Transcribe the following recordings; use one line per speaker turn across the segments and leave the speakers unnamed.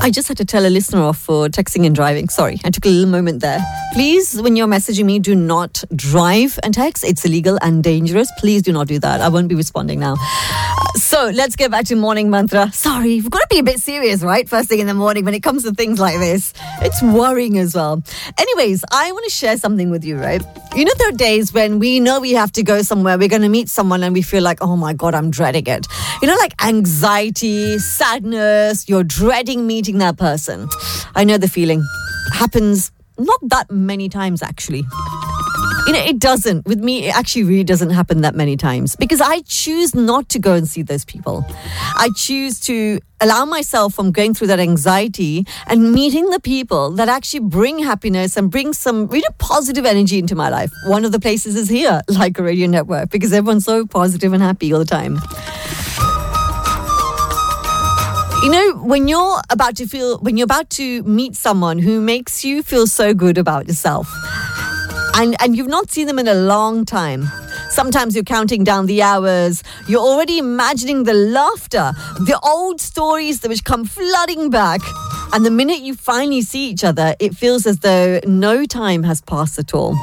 I just had to tell a listener off for texting and driving. Sorry, I took a little moment there. Please, when you're messaging me, do not drive and text. It's illegal and dangerous. Please do not do that. I won't be responding now. So let's get back to morning mantra. Sorry, we've got to be a bit serious, right? First thing in the morning when it comes to things like this. It's worrying as well. Anyways, I want to share something with you, right? You know, there are days when we know we have to go somewhere, we're going to meet someone and we feel like, oh my God, I'm dreading it. You know, like anxiety, sadness, you're dreading meeting that person. I know the feeling. Happens not that many times, actually. You know, it doesn't. With me, it actually really doesn't happen that many times because I choose not to go and see those people. I choose to allow myself from going through that anxiety and meeting the people that actually bring happiness and bring some really positive energy into my life. One of the places is here, like a radio network, because everyone's so positive and happy all the time. You know, when you're about to meet someone who makes you feel so good about yourself, and you've not seen them in a long time. Sometimes you're counting down the hours. You're already imagining the laughter, the old stories which come flooding back. And the minute you finally see each other, it feels as though no time has passed at all.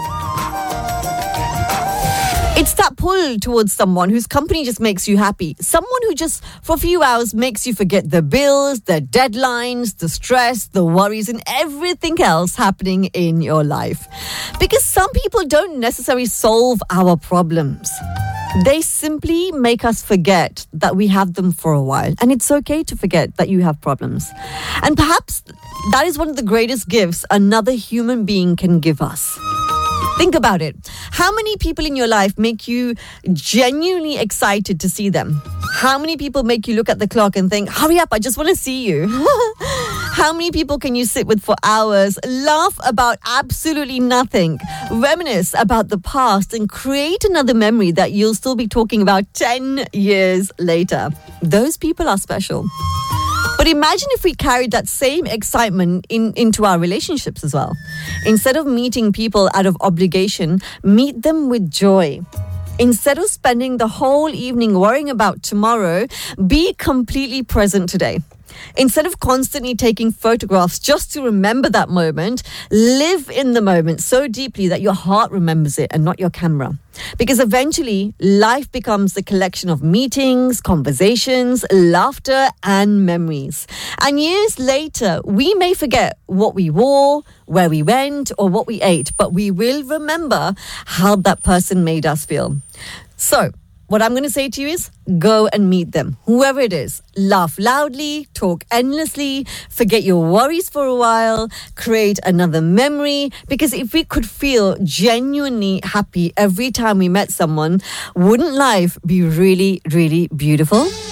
It's that pull towards someone whose company just makes you happy. Someone who just, for a few hours, makes you forget the bills, the deadlines, the stress, the worries, and everything else happening in your life. Because some people don't necessarily solve our problems. They simply make us forget that we have them for a while. And it's okay to forget that you have problems. And perhaps that is one of the greatest gifts another human being can give us. Think about it. How many people in your life make you genuinely excited to see them? How many people make you look at the clock and think, hurry up, I just want to see you? How many people can you sit with for hours, laugh about absolutely nothing, reminisce about the past and create another memory that you'll still be talking about 10 years later? Those people are special. But imagine if we carried that same excitement into our relationships as well. Instead of meeting people out of obligation, meet them with joy. Instead of spending the whole evening worrying about tomorrow, be completely present today. Instead of constantly taking photographs just to remember that moment, live in the moment so deeply that your heart remembers it and not your camera. Because eventually, life becomes a collection of meetings, conversations, laughter, and memories. And years later, we may forget what we wore, where we went, or what we ate, but we will remember how that person made us feel. So, what I'm going to say to you is go and meet them, whoever it is. Laugh loudly, talk endlessly, forget your worries for a while, create another memory. Because if we could feel genuinely happy every time we met someone, wouldn't life be really, really beautiful?